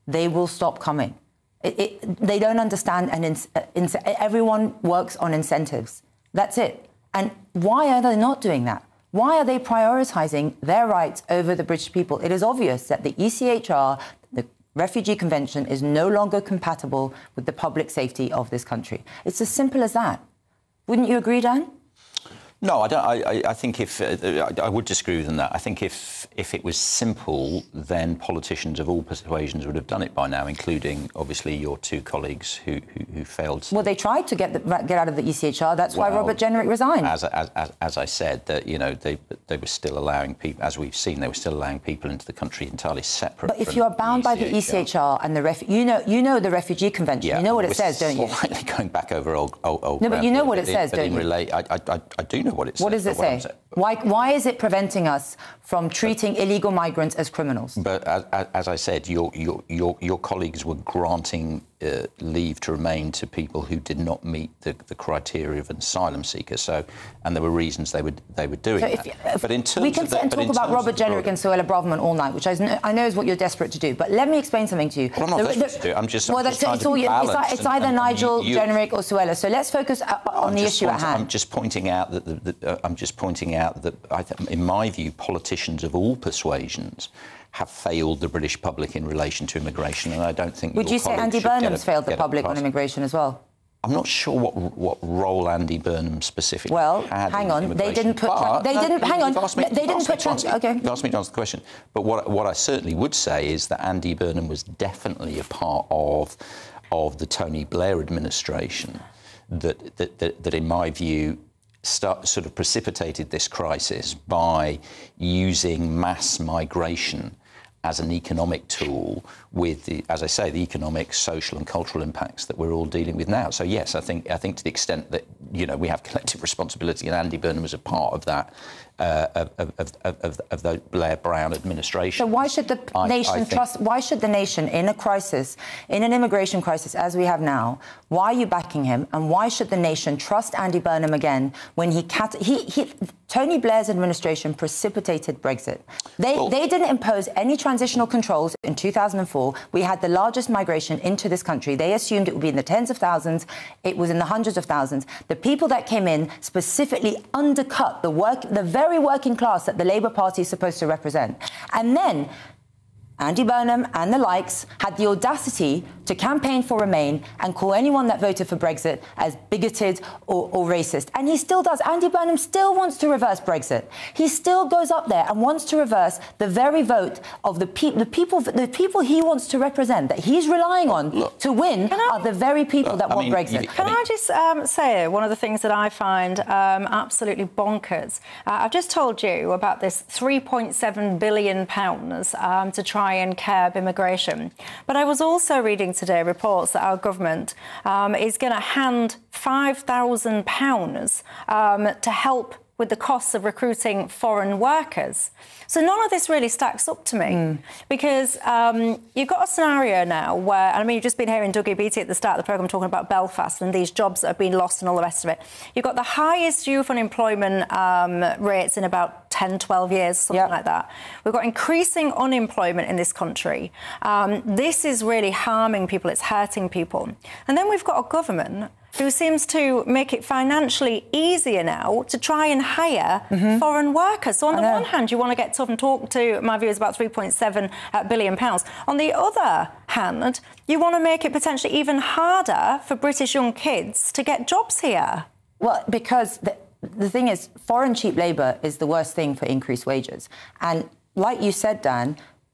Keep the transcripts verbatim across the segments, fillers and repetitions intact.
they will stop coming. It, it, they don't understand, and in, in, everyone works on incentives. That's it. And why are they not doing that? Why are they prioritising their rights over the British people? It is obvious that the E C H R, the Refugee Convention, is no longer compatible with the public safety of this country. It's as simple as that. Wouldn't you agree, Dan? No, I don't. I, I think if uh, I would disagree with that. I think if if it was simple, then politicians of all persuasions would have done it by now, including obviously your two colleagues who who, who failed. Well, they tried to get the, get out of the E C H R. That's well, why Robert Jenrick resigned. As, as as as I said, that you know they they were still allowing people, as we've seen, they were still allowing people into the country entirely separate. But if you are bound by the E C H R and the ref, you know you know the Refugee Convention. Yeah, you know what it says, don't you? Slightly going back over old old. old no, but you know what it but says, in, don't you? Relate, I, I I do know what it says. What does it say? Why, why is it preventing us from treating but, illegal migrants as criminals? But as, as I said, your, your, your, your colleagues were granting uh, leave to remain to people who did not meet the, the criteria of an asylum seeker. So, and there were reasons they were they were doing so if, that. If but in terms we can of the, sit and talk about Robert Jenrick and Suella Braverman all night, which I know, I know is what you're desperate to do. But let me explain something to you. Well, I'm not the, desperate the, to do. I'm just. Well, I'm just that's, it's, all you, it's, it's either and, Nigel, you, you, Jenrick, or Suella. So let's focus on I'm the issue point, at hand. I'm just pointing out that. The, the, uh, I'm just pointing out that, I th in my view, politicians of all persuasions have failed the British public in relation to immigration, and I don't think. Would you say Andy Burnham's failed the public on immigration as well? I'm not sure what what role Andy Burnham specifically well, had. Well, hang on, they didn't put. But, they no, didn't. Hang on, me, they didn't put. Trans okay. You've asked me to answer the question, but what what I certainly would say is that Andy Burnham was definitely a part of of the Tony Blair administration that that that, that in my view. Start, sort of precipitated this crisis by using mass migration as an economic tool with, the, as I say, the economic, social and cultural impacts that we're all dealing with now. So, yes, I think I think to the extent that, you know, we have collective responsibility, and Andy Burnham was a part of that, uh, of, of, of, of, of the Blair-Brown administration. So why should the I, nation I think... trust, why should the nation, in a crisis, in an immigration crisis as we have now, why are you backing him, and why should the nation trust Andy Burnham again when he... Cat he, he Tony Blair's administration precipitated Brexit. They, well, they didn't impose any transitional controls in two thousand four. We had the largest migration into this country. They assumed it would be in the tens of thousands. It was in the hundreds of thousands. The people that came in specifically undercut the work, the very working class that the Labour Party is supposed to represent. And then Andy Burnham and the likes had the audacity to campaign for Remain and call anyone that voted for Brexit as bigoted or, or racist. And he still does. Andy Burnham still wants to reverse Brexit. He still goes up there and wants to reverse the very vote of the, pe the people the people he wants to represent, that he's relying on look, to win I, are the very people look, that I want mean, Brexit. You, Can I, mean, I just um, say one of the things that I find um, absolutely bonkers? Uh, I've just told you about this three point seven billion pounds um, to try and curb immigration. But I was also reading today reports that our government um, is going to hand five thousand pounds um, to help with the costs of recruiting foreign workers. So none of this really stacks up to me mm. because um, you've got a scenario now where, I mean, you've just been hearing Dougie Beattie at the start of the programme talking about Belfast and these jobs that have been lost and all the rest of it. You've got the highest youth unemployment um, rates in about ten, twelve years, something yep. like that. We've got increasing unemployment in this country. Um, this is really harming people, it's hurting people. And then we've got a government who seems to make it financially easier now to try and hire mm-hmm. foreign workers. So on the one hand, you want to get tough and talk to my viewers about three point seven billion pounds. On the other hand, you want to make it potentially even harder for British young kids to get jobs here. Well, because the, the thing is, foreign cheap labour is the worst thing for increased wages. And like you said, Dan,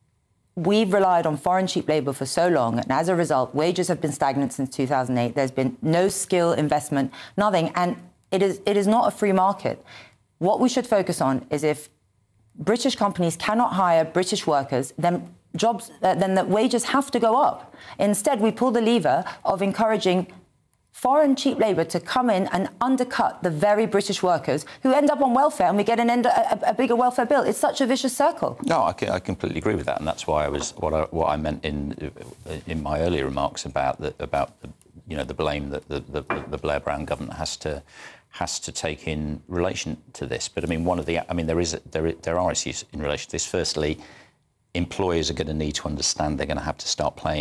we've relied on foreign cheap labour for so long, and as a result, wages have been stagnant since two thousand eight. There's been no skill investment, nothing, and it is, it is not a free market. What we should focus on is if British companies cannot hire British workers, then jobs, uh, then the wages have to go up. Instead, we pull the lever of encouraging foreign cheap labour to come in and undercut the very British workers who end up on welfare, and we get an end, a, a bigger welfare bill. It's such a vicious circle. No, I, I completely agree with that, and that's why I was what I, what I meant in in my earlier remarks about the, about the, you know the blame that the, the, the Blair-Brown government has to has to take in relation to this. But I mean, one of the I mean there is there there are issues in relation to this. Firstly, employers are going to need to understand they're going to have to start playing